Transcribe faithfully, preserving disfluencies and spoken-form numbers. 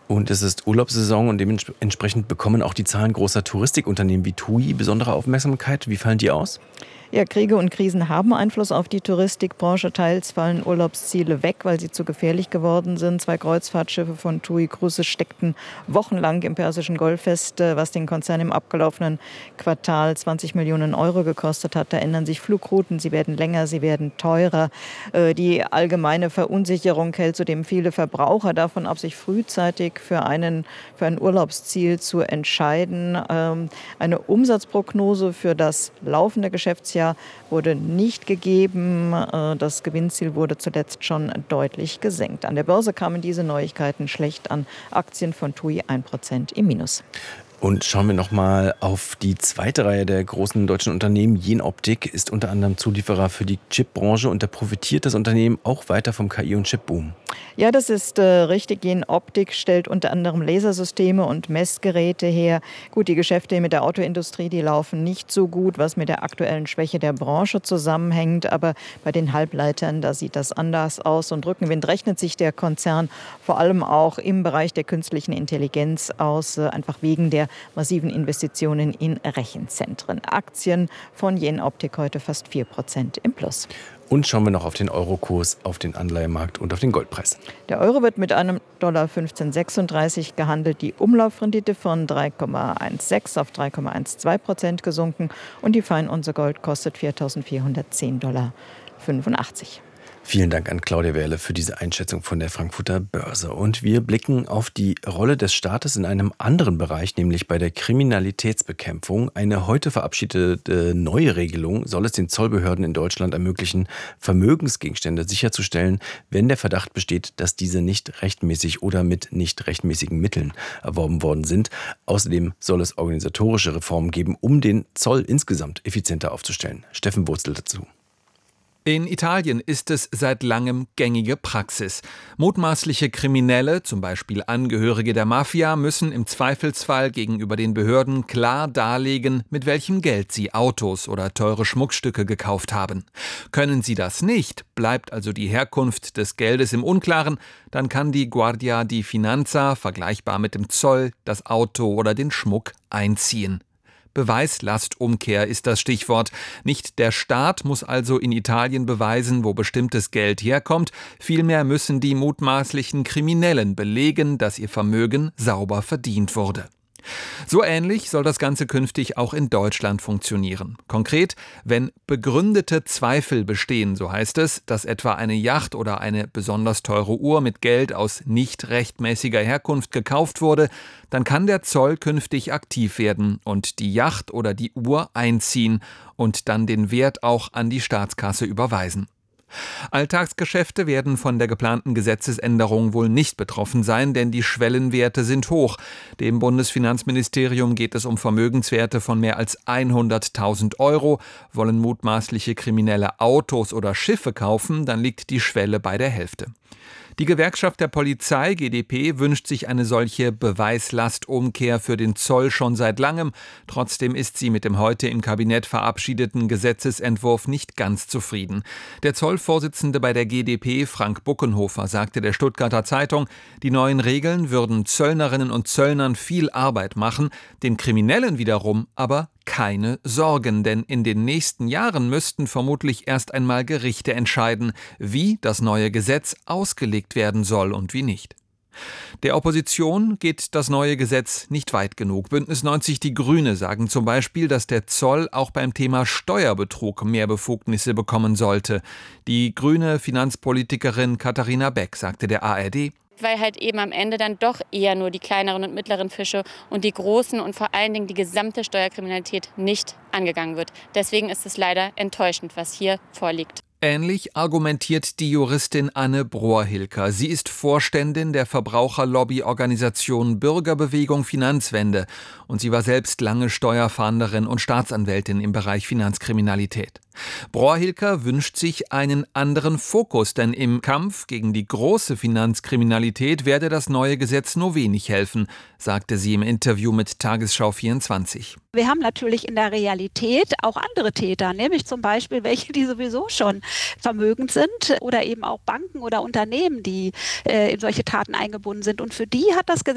Und es ist Urlaubssaison und dementsprechend bekommen auch die Zahlen großer Touristikunternehmen wie TUI besondere Aufmerksamkeit. Wie fallen die aus? Ja, Kriege und Krisen haben Einfluss auf die Touristikbranche. Teils fallen Urlaubsziele weg, weil sie zu gefährlich geworden sind. Zwei Kreuzfahrtschiffe von TUI Cruises steckten wochenlang im Persischen Golf fest, was den Konzern im abgelaufenen Quartal zwanzig Millionen Euro gekostet hat. Da ändern sich Flugrouten, sie werden länger, sie werden teurer. Die allgemeine Verunsicherung hält zudem viele Verbraucher davon ab, sich frühzeitig für, einen, für ein Urlaubsziel zu entscheiden. Eine Umsatzprognose für das laufende Geschäftsjahr wurde nicht gegeben. Das Gewinnziel wurde zuletzt schon deutlich gesenkt. An der Börse kamen diese Neuigkeiten schlecht an. Aktien von TUI ein Prozent im Minus. Und schauen wir noch mal auf die zweite Reihe der großen deutschen Unternehmen. Jenoptik ist unter anderem Zulieferer für die Chipbranche und da profitiert das Unternehmen auch weiter vom K I- und Chipboom. Ja, das ist äh, richtig. Jenoptik stellt unter anderem Lasersysteme und Messgeräte her. Gut, die Geschäfte mit der Autoindustrie, die laufen nicht so gut, was mit der aktuellen Schwäche der Branche zusammenhängt. Aber bei den Halbleitern, da sieht das anders aus. Und Rückenwind rechnet sich der Konzern vor allem auch im Bereich der künstlichen Intelligenz aus, äh, einfach wegen der massiven Investitionen in Rechenzentren. Aktien von Jenoptik heute fast vier Prozent im Plus. Und schauen wir noch auf den Eurokurs, auf den Anleihemarkt und auf den Goldpreis. Der Euro wird mit einem Dollar fünfzehn Komma sechsunddreißig gehandelt, die Umlaufrendite von drei Komma sechzehn auf drei Komma zwölf Prozent gesunken und die Feinunze Gold kostet viertausendvierhundertzehn Dollar fünfundachtzig. Vielen Dank an Claudia Wehrle für diese Einschätzung von der Frankfurter Börse. Und wir blicken auf die Rolle des Staates in einem anderen Bereich, nämlich bei der Kriminalitätsbekämpfung. Eine heute verabschiedete neue Regelung soll es den Zollbehörden in Deutschland ermöglichen, Vermögensgegenstände sicherzustellen, wenn der Verdacht besteht, dass diese nicht rechtmäßig oder mit nicht rechtmäßigen Mitteln erworben worden sind. Außerdem soll es organisatorische Reformen geben, um den Zoll insgesamt effizienter aufzustellen. Steffen Wurzel dazu. In Italien ist es seit langem gängige Praxis. Mutmaßliche Kriminelle, zum Beispiel Angehörige der Mafia, müssen im Zweifelsfall gegenüber den Behörden klar darlegen, mit welchem Geld sie Autos oder teure Schmuckstücke gekauft haben. Können sie das nicht, bleibt also die Herkunft des Geldes im Unklaren, dann kann die Guardia di Finanza, vergleichbar mit dem Zoll, das Auto oder den Schmuck einziehen. Beweislastumkehr ist das Stichwort. Nicht der Staat muss also in Italien beweisen, wo bestimmtes Geld herkommt. Vielmehr müssen die mutmaßlichen Kriminellen belegen, dass ihr Vermögen sauber verdient wurde. So ähnlich soll das Ganze künftig auch in Deutschland funktionieren. Konkret, wenn begründete Zweifel bestehen, so heißt es, dass etwa eine Yacht oder eine besonders teure Uhr mit Geld aus nicht rechtmäßiger Herkunft gekauft wurde, dann kann der Zoll künftig aktiv werden und die Yacht oder die Uhr einziehen und dann den Wert auch an die Staatskasse überweisen. Alltagsgeschäfte werden von der geplanten Gesetzesänderung wohl nicht betroffen sein, denn die Schwellenwerte sind hoch. Dem Bundesfinanzministerium geht es um Vermögenswerte von mehr als hunderttausend Euro. Wollen mutmaßliche Kriminelle Autos oder Schiffe kaufen, dann liegt die Schwelle bei der Hälfte. Die Gewerkschaft der Polizei, G d P, wünscht sich eine solche Beweislastumkehr für den Zoll schon seit langem. Trotzdem ist sie mit dem heute im Kabinett verabschiedeten Gesetzesentwurf nicht ganz zufrieden. Der Zollvorsitzende bei der G d P, Frank Buckenhofer, sagte der Stuttgarter Zeitung, die neuen Regeln würden Zöllnerinnen und Zöllnern viel Arbeit machen, den Kriminellen wiederum aber keine Sorgen, denn in den nächsten Jahren müssten vermutlich erst einmal Gerichte entscheiden, wie das neue Gesetz ausgelegt werden soll und wie nicht. Der Opposition geht das neue Gesetz nicht weit genug. Bündnis neunzig Die Grüne sagen zum Beispiel, dass der Zoll auch beim Thema Steuerbetrug mehr Befugnisse bekommen sollte. Die grüne Finanzpolitikerin Katharina Beck sagte der A R D: Weil halt eben am Ende dann doch eher nur die kleineren und mittleren Fische und die großen und vor allen Dingen die gesamte Steuerkriminalität nicht angegangen wird. Deswegen ist es leider enttäuschend, was hier vorliegt. Ähnlich argumentiert die Juristin Anne Brohr-Hilker. Sie ist Vorständin der Verbraucherlobbyorganisation Bürgerbewegung Finanzwende und sie war selbst lange Steuerfahnderin und Staatsanwältin im Bereich Finanzkriminalität. Brohr-Hilker wünscht sich einen anderen Fokus, denn im Kampf gegen die große Finanzkriminalität werde das neue Gesetz nur wenig helfen, sagte sie im Interview mit Tagesschau vierundzwanzig. Wir haben natürlich in der Realität auch andere Täter, nämlich zum Beispiel welche, die sowieso schon vermögend sind oder eben auch Banken oder Unternehmen, die äh, in solche Taten eingebunden sind. Und für die hat das Gesetz